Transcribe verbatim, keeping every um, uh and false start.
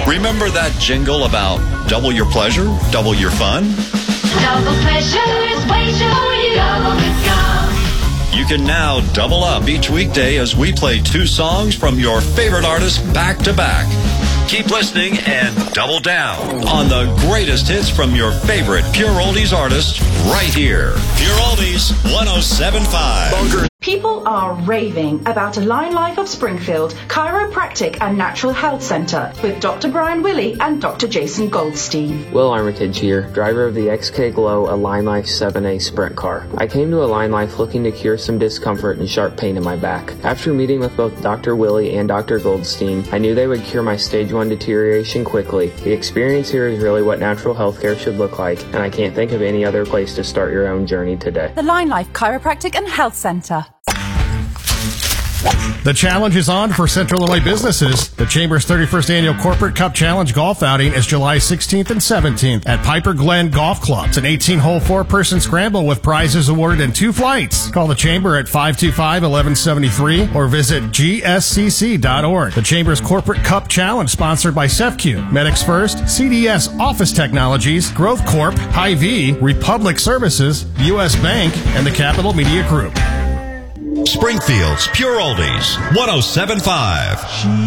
Remember that jingle about double your pleasure, double your fun? Double pleasure is way to double the gum. You can now double up each weekday as we play two songs from your favorite artists back to back. Keep listening and double down on the greatest hits from your favorite Pure Oldies artists right here. Pure Oldies one oh seven point five. People are raving about Align Life of Springfield Chiropractic and Natural Health Center with Doctor Brian Willey and Doctor Jason Goldstein. Will Armitage here, driver of the X K Glow Align Life seven A Sprint car. I came to Align Life looking to cure some discomfort and sharp pain in my back. After meeting with both Doctor Willey and Doctor Goldstein, I knew they would cure my stage one deterioration quickly. The experience here is really what natural healthcare should look like, and I can't think of any other place to start your own journey today. Align Life Chiropractic and Health Center. The challenge is on for Central Illinois businesses. The Chamber's thirty-first Annual Corporate Cup Challenge Golf Outing is July sixteenth and seventeenth at Piper Glen Golf Club. It's an eighteen-hole four-person scramble with prizes awarded in two flights. Call the Chamber at five two five, one one seven three or visit G S C C dot org. The Chamber's Corporate Cup Challenge sponsored by SEFCU, Medics First, C D S Office Technologies, Growth Corp, Hy-Vee, Republic Services, U S Bank, and the Capital Media Group. Springfield's Pure Oldies one oh seven point five.